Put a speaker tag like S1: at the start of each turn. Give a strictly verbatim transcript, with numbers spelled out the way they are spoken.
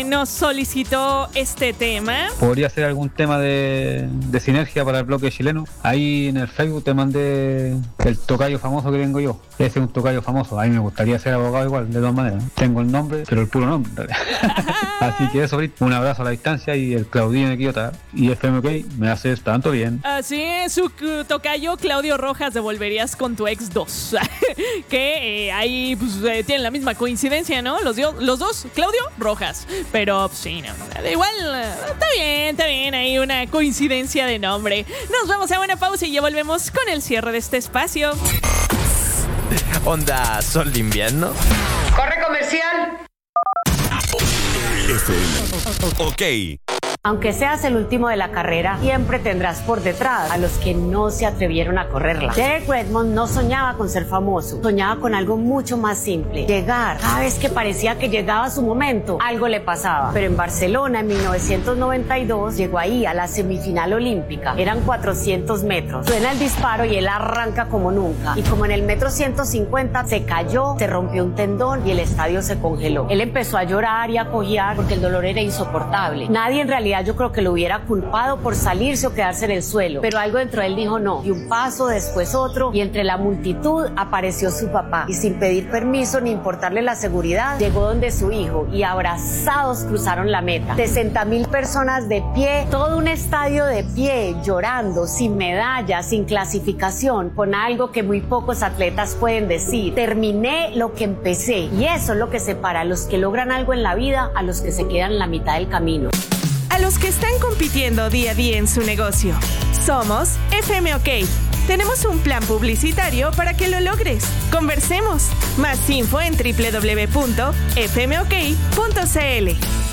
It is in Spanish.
S1: nos solicitó este tema.
S2: Podría ser algún tema de, de sinergia para el bloque chileno. Ahí en el Facebook te mandé el tocayo famoso que tengo yo. Ese es un tocayo famoso. A mí me gustaría ser abogado igual, de todas maneras. Tengo el nombre, pero el puro nombre. Así que eso, un abrazo a la distancia y el Claudino de Quillota y F M OK me hace tanto bien.
S1: Así es, su tocayo Claudio Rojas de Volverías con tu ex dos. Que eh, ahí pues, eh, tienen la misma coincidencia, ¿no? Los, dio, los dos, Claudio Rojas. Pero pues, sí, no, igual eh, está bien, está bien, hay una coincidencia de nombre. Nos vamos a una pausa y ya volvemos con el cierre de este espacio.
S3: ¿Onda sol de invierno?
S4: ¡Corre comercial!
S3: F M. Ok.
S5: Aunque seas el último de la carrera, siempre tendrás por detrás a los que no se atrevieron a correrla. Derek Redmond no soñaba con ser famoso, soñaba con algo mucho más simple: llegar. Cada vez que parecía que llegaba su momento, algo le pasaba. Pero en Barcelona, en mil novecientos noventa y dos, llegó ahí a la semifinal olímpica. Eran cuatrocientos metros. Suena el disparo y él arranca como nunca. Y como en el metro ciento cincuenta, se cayó, se rompió un tendón y el estadio se congeló. Él empezó a llorar y a cojear porque el dolor era insoportable. Nadie en realidad yo creo que lo hubiera culpado por salirse o quedarse en el suelo, pero algo dentro de él dijo no, y un paso, después otro, y entre la multitud apareció su papá, y sin pedir permiso ni importarle la seguridad, llegó donde su hijo, y abrazados cruzaron la meta. sesenta mil personas de pie, todo un estadio de pie, llorando, sin medalla, sin clasificación, con algo que muy pocos atletas pueden decir: terminé lo que empecé. Y eso es lo que separa a los que logran algo en la vida a los que se quedan en la mitad del camino.
S1: A los que están compitiendo día a día en su negocio. Somos F M OK. Tenemos un plan publicitario para que lo logres. Conversemos. Más info en doble u doble u doble u punto f m ok punto c l.